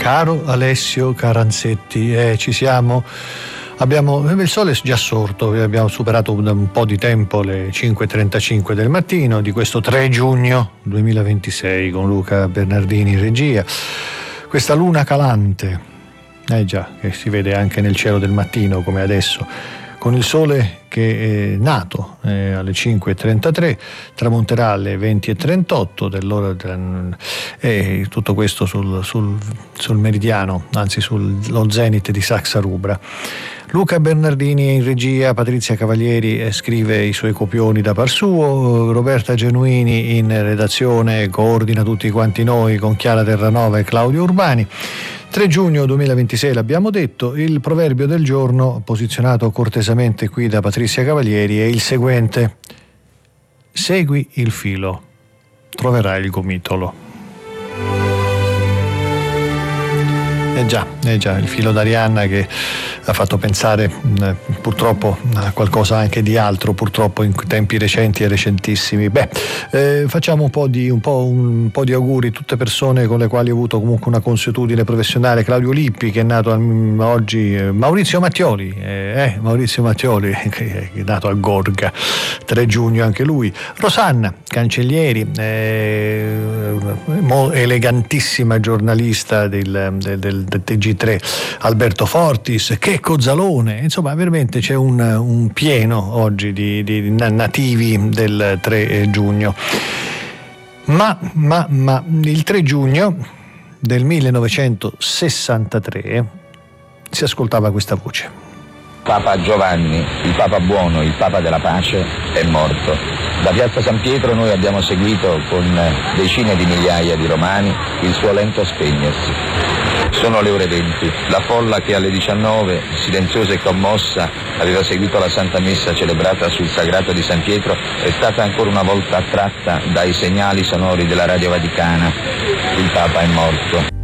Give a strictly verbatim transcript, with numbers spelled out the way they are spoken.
Caro Alessio Caranzetti, eh, ci siamo. Abbiamo, il sole è già sorto, abbiamo superato da un po' di tempo le cinque e trentacinque del mattino di questo tre giugno duemilaventisei con Luca Bernardini in regia. Questa luna calante, eh già, che si vede anche nel cielo del mattino come adesso, con il sole che è nato eh, alle cinque e trentatré, tramonterà alle venti e trentotto dell'ora e tutto questo sul, sul, sul meridiano, anzi sullo zenit di Saxa Rubra. Luca Bernardini è in regia, Patrizia Cavalieri scrive i suoi copioni da par suo, Roberta Genuini in redazione coordina tutti quanti noi con Chiara Terranova e Claudio Urbani. tre giugno duemilaventisei l'abbiamo detto, il proverbio del giorno posizionato cortesemente qui da Patrizia Cavalieri è il seguente: segui il filo, troverai il gomitolo. Eh già, eh già, il filo d'Arianna che ha fatto pensare eh, purtroppo a qualcosa anche di altro, purtroppo in tempi recenti e recentissimi. Beh, eh, facciamo un po' di un po', un po' di auguri a tutte persone con le quali ho avuto comunque una consuetudine professionale. Claudio Lippi, che è nato um, oggi, eh, Maurizio Mattioli, eh, eh, Maurizio Mattioli che è nato a Gorga, tre giugno anche lui, Rosanna Cancellieri, eh, elegantissima giornalista del, del, del del T G tre, Alberto Fortis, Checco Zalone, insomma veramente c'è un, un pieno oggi di, di nativi del tre giugno. Ma, ma, ma il tre giugno del millenovecentosessantatré si ascoltava questa voce: Papa Giovanni, il Papa buono, il Papa della pace, è morto. Da Piazza San Pietro noi abbiamo seguito con decine di migliaia di romani il suo lento spegnersi. Sono le ore venti. La folla che alle diciannove, silenziosa e commossa, aveva seguito la Santa Messa celebrata sul Sagrato di San Pietro è stata ancora una volta attratta dai segnali sonori della Radio Vaticana. Il Papa è morto.